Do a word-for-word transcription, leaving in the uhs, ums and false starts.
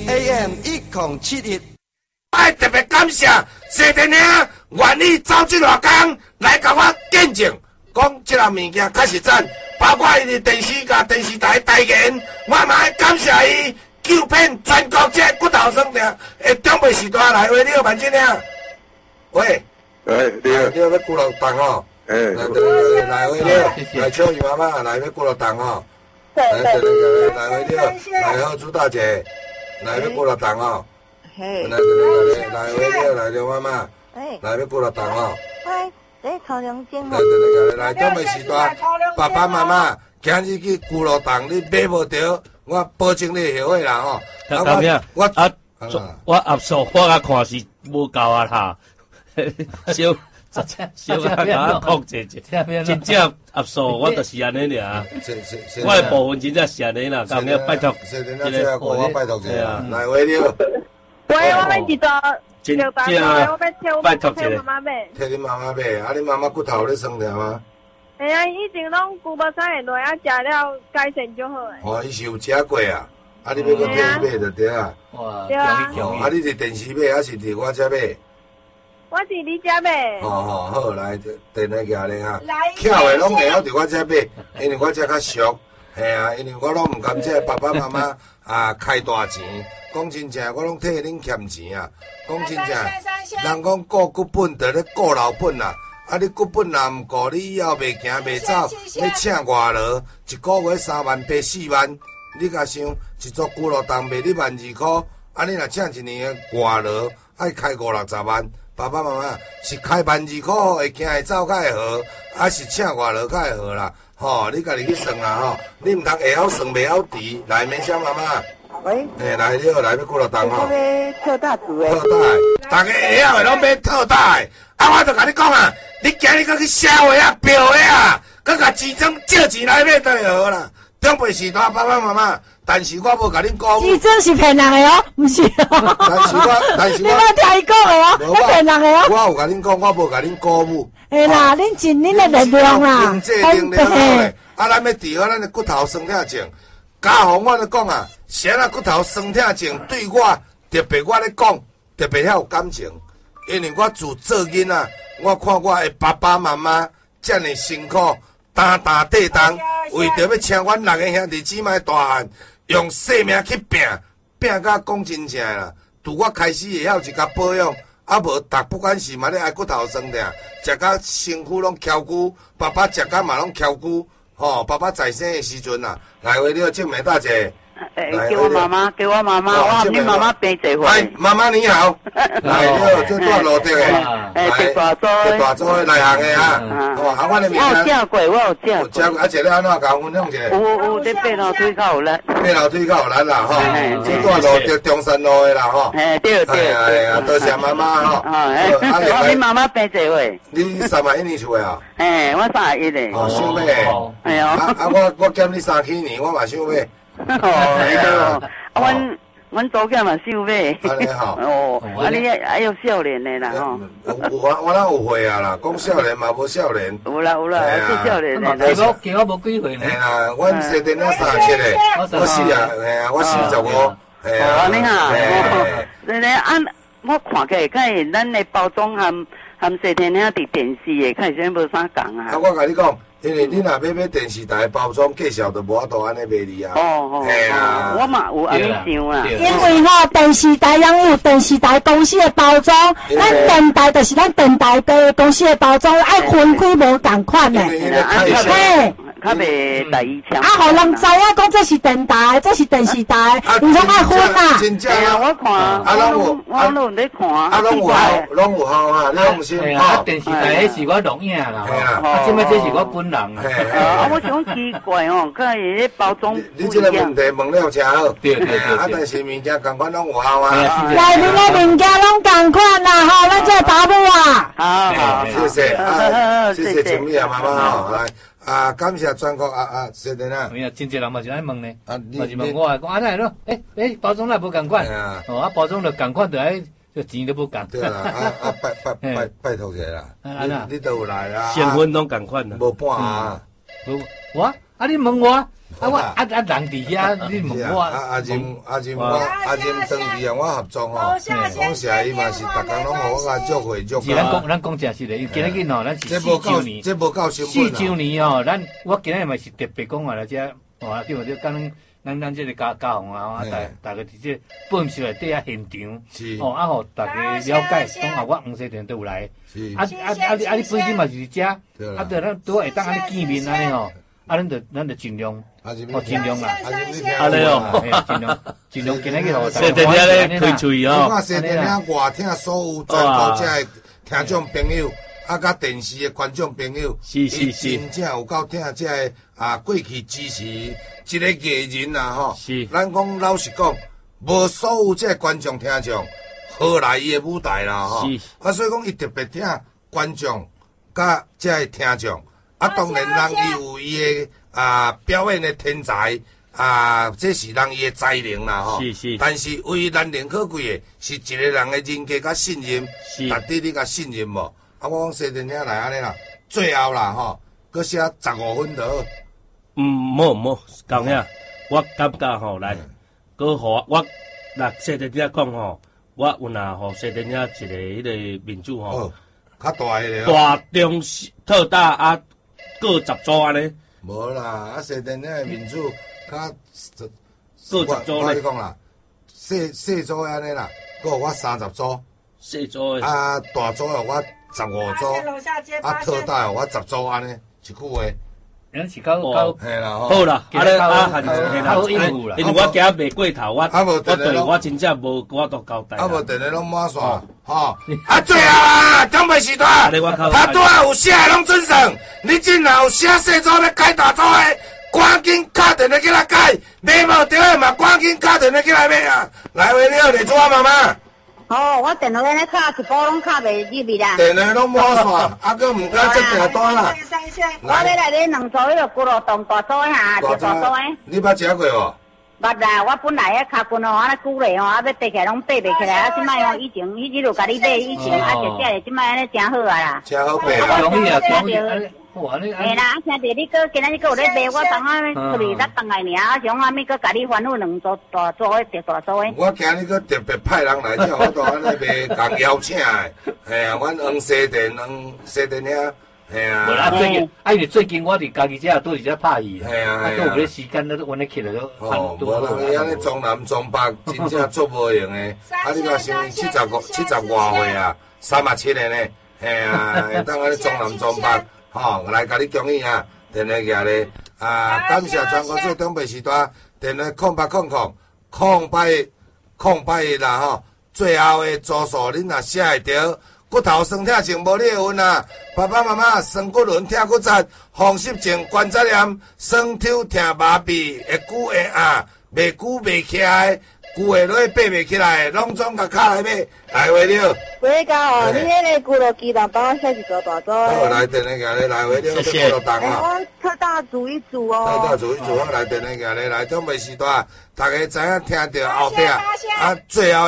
A M 一零七一。 爱特别感谢谢电兄愿意走这偌工来甲我见证，讲这个物件确实赞，包括伊的电视甲电视台代言，我嘛爱感谢伊救骗全国这骨头酸痛的长辈时代来喂你好，万金兄。喂， 哎，你好， 你好，要鼓乐档哦。 哎， 来来来喂你好，来秋雨妈妈来要鼓乐档哦。来来来来喂你好，来好朱大姐，来要鼓乐档哦。来来来来来喂你好，来刘妈妈，来要鼓乐档哦。 哎，在超良金来来来来，长辈时代，爸爸妈妈今日去鼓乐档，你买无着，我保证你后悔啦吼。 啊我我啊，我压缩我啊看是无够啊啦，小。小啊，甲我控制者，真正压缩我就是安尼尔。我的部分真正是安尼啦，咁样拜托， 这个我拜托者啊，来喂你好。 喂，我们几多？ 真正拜托者。 替你妈妈买，啊，你妈妈骨头咧酸痛吗？ 哎呀，以前拢骨无啥会落，啊，食了改善就好诶。 哦，伊是有食过啊，啊，你要搁替伊买就对啊。 哇， 对啊。 啊，你是电视买还是伫我遮买？ 我是你家买。 哦哦，好来，电话寄咧哈。巧的拢会晓伫我遮买，因为我遮较俗，系啊，因为我拢毋甘这爸爸妈妈啊开大钱，讲真正我拢替恁欠钱啊。讲真正，人讲顾骨本得咧顾老本啦，啊你骨本若毋顾，你以后袂行袂走，要请外劳，一个月三万八四万，你甲想一组骨肉当卖你万二箍，啊你若请一年的外劳，爱开五六十万。爸爸妈妈是开万二块会行会走较会好，还是请外劳较会好啦？吼，你家己去算啦吼，你毋通会晓算袂晓除。来，梅香妈妈， 喂， 诶，来你好，来要过来当吼。 要特大组诶。 特大，大家会晓诶拢买特大诶，啊，我著甲你讲啊，你今日搁去社会啊嫖诶啊，搁甲钱庄借钱来买就会好啦。长辈时代爸爸妈妈，但是我无甲恁讲。 钱庄是骗人诶哦，毋是哦。 但是我，但是我， 你莫听伊讲诶哦，迄骗人诶哦。 我有甲恁讲，我无甲恁鼓舞。 诶啦，恁尽恁诶力量啦， 经济力量好诶。啊，咱要治好咱诶骨头酸痛症。家父我咧讲啊，谁啊骨头酸痛症对我特别我咧讲，特别遐有感情，因为我自做囡仔，我看我诶爸爸妈妈遮尔辛苦。担担地当，为着要请阮六个兄弟姊妹大汉，用性命去拼，拼甲讲真正啦。拄我开始会晓一甲保养，啊无逐不管是嘛咧爱骨头酸痛，食甲身躯拢翘骨，爸爸食甲嘛拢翘骨，吼、哦，爸爸在生的时阵啊，来为了静美大姐。 诶，给我妈妈，给我妈妈，我你妈妈病一回。 哎，妈妈你好，来，你好，这段路的诶， 来，大洲， 大洲的内行的啊，哦，啊，我的名我有食过，我有食过。 食过，啊，食了安怎甲我分享一下？ 有有，这爬楼梯较有力。 爬楼梯较有力啦，吼，这段路着中山路的啦，吼。 哎，对对。 哎呀，多谢妈妈吼。 哎，我你妈妈病一回。 你三十一年出的啊？ 哎，我三十一的。 哦，想买。哎呀，啊啊，我我减你三起年，我嘛想买。 哦，啊，阮阮祖囝嘛想买。 安尼吼。 哦，啊你还有少年的啦吼。 有我我哪有岁啊啦？讲少年嘛无少年。 有啦有啦，是少年的。 其我其我无几岁呢。 嘿啦，阮生电了三十七的，我四啊，嘿啊，我四十五。嘿啊， 你看，真的按我看起来，看咱的包装含含细天兄伫电视的，看起来无啥共啊。 啊，我甲你讲。因为你若要买电视台包装介绍，就无法度安尼卖你啊。 哦哦，系啊，我嘛有安尼想啊。 因为吼电视台拥有电视台公司的包装，咱电台就是咱电台的公司的包装，爱分开无共款的。 嘿。较袂第一枪。 啊，互人知影讲这是电台，这是电视台，唔通爱分啊。 真正啊，我看，啊，拢有，我拢在看。 啊，拢有效，拢有效啊，你放心。 啊，电视台迄是我录影啦，啊，即摆这是我本人啊。 啊，我想奇怪哦，看伊咧包装不一样。 你这个问题问了真好。 对对对。 啊，但是物件共款拢有效啊。 内面的物件拢共款啦，吼，咱这答复啊。 好好， 谢谢啊，谢谢陈丽啊妈妈吼，来。啊，感谢全国啊啊，是的啦。 没有，真侪人嘛就爱问呢，嘛是问我啊，讲安尼咯，诶诶，包装也无共款，哦，啊包装就共款，就爱就钱都无共。 对啦，啊啊拜拜拜拜托者啦，你你都有来啦， 成分拢共款啦， 无半啊。 我啊，你问我，啊我啊啊人伫遐，你问我。 啊阿任阿任我阿任当地啊，我合作吼，讲实伊嘛是逐工拢互我甲祝贺祝贺。 是咱讲咱讲正实的，今仔日吼，咱是四周年， 这无够成本四周年吼，咱我今仔日嘛是特别讲话来遮，哇，叫做讲咱咱这个家家红啊，大大家伫这本室内底啊现场，哦啊，互大家了解，讲啊，我黄西田都有来，啊啊啊啊！你本身嘛是遮，啊对，咱拄会当安尼见面安尼吼。啊，咱就咱就尽量，哦，尽量啦， 安尼哦， 尽量尽量今仔日吼， 谢谢你咧开喙哦。 我看谢谢你外听所有全国这的听众朋友，啊，甲电视的观众朋友， 是是是， 真正有够听这的啊，过去支持一个艺人啊，吼， 是， 咱讲老实讲，无所有这观众听众何来伊的舞台啦，吼，啊，所以讲伊特别听观众甲这的听众。啊，当然，人伊有伊的啊表演的天才啊，这是人伊的才能啦吼。 是是。 但是为难能可贵的，是一个人的人格甲信任， 是。 值得你甲信任无？啊，我讲西田兄来安尼啦，最后啦吼，搁写十五分就好。 嗯，冇冇，讲遐，我感觉吼来，搁互我，那西田兄讲吼，我有若互西田兄一个迄个民主吼， 较大迄个。大中特大啊。各十组安尼， 无啦，啊，西田遐民主较各十组咧。 我你讲啦，细细组安尼啦，搁我三十组， 细组诶。 啊，大组有我十五组，啊，特大有我十组安尼，一句话。 咱是到到， 嘿啦吼。 好啦，啊咧啊，还是嘿啦， 好应付啦。 因为我惊袂过头，我我对我真正无我都交代。 啊无，定日拢满线，吼。啊，最后啊，东北时段，他拄啊有写拢准算，你真若有写细组要改大组的，赶紧打电话去来改，买无着的嘛，赶紧打电话去来买啊！来回了，你做我妈妈。 哦，我电话咧卡一部拢卡袂入去啦。 电话拢满线，啊，搁毋敢接订单啦。 我要来咧两组迄个骨肉冻大组哈，大组诶。 你捌食过无？ 捌啦，我本来迄脚筋哦，安尼骨咧吼，啊要爬起来拢爬袂起来，啊，即摆哦，以前以前就甲你买，以前啊，食食即摆安尼真好啊啦。 真好爬啦。 容易啊，容易。 嘿啦，啊，听着你搁今仔日搁有咧买，我当下出去咱当来尔，啊，想阿咪搁甲你吩咐两组大组诶，大组诶。 我今日搁特别派人来，叫我到安尼卖，共邀请诶。嘿啊，阮黄西田、黄西田遐，嘿啊。 啊，最近，啊，因为最近我伫家己遮都是遮拍戏， 嘿啊， 啊，都有咧时间咧，阮咧起来都。 哦，无啦，伊安尼中南中北真正做无用诶。啊，你若想七十五、七十外岁啊，三十七个呢，嘿啊，会当安尼中南中北。吼、哦，来甲你恭喜啊！电话举咧，啊，感谢全国最东北时段，电话空八空空空八空八啦吼，最后的组数恁若写会着，骨头酸痛性无你的份啊！爸爸妈妈酸骨轮痛骨折，风湿症关节炎，酸抽痛麻痹，会久会压，袂久袂起来。久下落爬袂起来，拢总甲卡来买，来回了。 回家哦，你迄个骨肉鸡蛋帮我写一个大组。 好，来电话举咧，来回了， 谢谢。 我我特大煮一煮哦。 特大煮一煮，我来电话举咧，来东北时段，大家知影听到后壁啊，最后。